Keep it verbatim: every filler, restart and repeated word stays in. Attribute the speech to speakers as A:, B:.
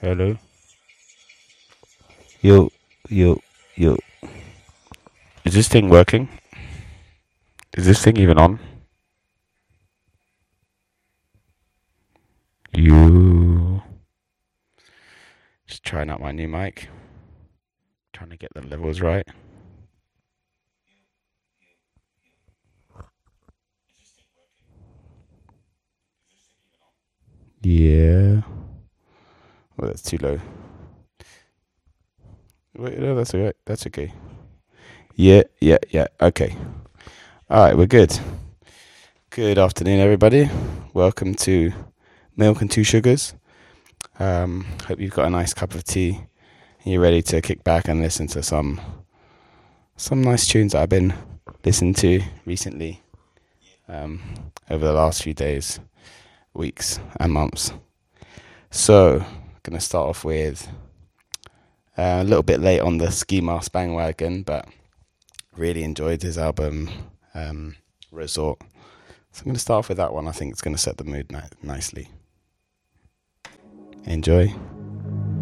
A: Hello. Yo, yo, yo. Is this thing working? Is this thing even on? You. Just trying out my new mic. Trying to get the levels right. Yeah. Well, that's too low. Wait, no, that's okay. That's okay. Yeah, yeah, yeah. Okay. All right, we're good. Good afternoon, everybody. Welcome to Milk and Two Sugars. Um, hope you've got a nice cup of tea and you're ready to kick back and listen to some some nice tunes that I've been listening to recently, um, over the last few days, weeks, and months. So, gonna start off with uh, a little bit late on the Ski Mask bandwagon, but really enjoyed his album um, Resort. So I'm gonna start off with that one. I think it's gonna set the mood ni- nicely. Enjoy.